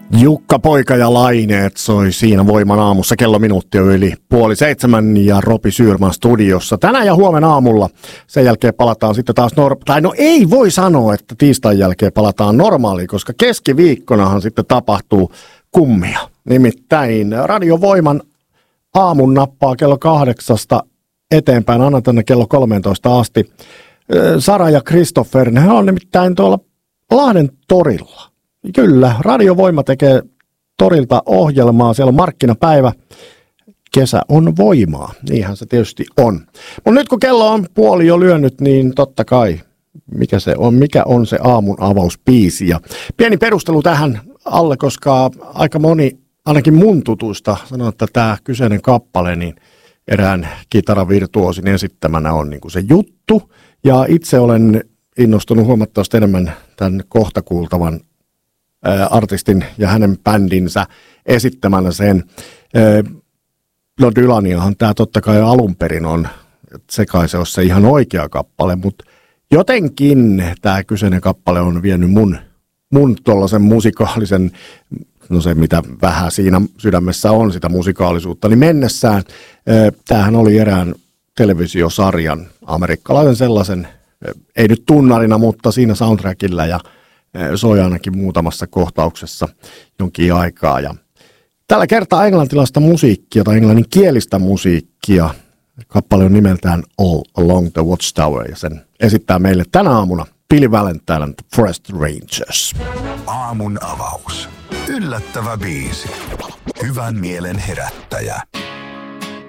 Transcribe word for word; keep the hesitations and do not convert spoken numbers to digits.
Jukka Poika ja Laineet soi siinä Voiman aamussa. Kello minuutti on yli puoli seitsemän ja Ropi Syyrman studiossa. Tänään ja huomenna aamulla. Sen jälkeen palataan sitten taas normaaliin. Tai no ei voi sanoa, että tiistain jälkeen palataan normaaliin, koska keskiviikkonahan sitten tapahtuu kummia. Nimittäin Radio Voiman aamun nappaa kello kahdeksasta eteenpäin. Anna tänne kello kolmeentoista asti. Sara ja Kristoffer, ne on nimittäin tuolla Lahden torilla. Kyllä, Radio Voima tekee torilta ohjelmaa, siellä on markkinapäivä, kesä on voimaa, niinhän se tietysti on. Mutta nyt kun kello on puoli jo lyönyt, niin totta kai, mikä se on, mikä on se aamun avausbiisi. Ja pieni perustelu tähän alle, koska aika moni, ainakin mun tutuista, sanoo, että tämä kyseinen kappale, niin erään kitaravirtuosin esittämänä on niin kuin se juttu. Ja itse olen innostunut huomattavasti enemmän tämän kohta kuultavan artistin ja hänen bändinsä esittämänä sen. No Dylaniahan tämä totta kai alun perin on, se kai se on se ihan oikea kappale, mutta jotenkin tämä kyseinen kappale on vienyt mun, mun tuollaisen musikaalisen, no se mitä vähän siinä sydämessä on sitä musikaalisuutta, niin mennessään. Tämähän oli erään televisiosarjan, amerikkalaisen sellaisen, ei nyt tunnarina, mutta siinä soundtrackilla ja soi ainakin muutamassa kohtauksessa jonkin aikaa. Ja tällä kertaa englantilaista musiikkia tai englanninkielistä musiikkia. Kappale on nimeltään All Along the Watchtower ja sen esittää meille tänä aamuna Billy Valentine and the Forest Rangers. Aamun avaus. Yllättävä biisi. Hyvän mielen herättäjä.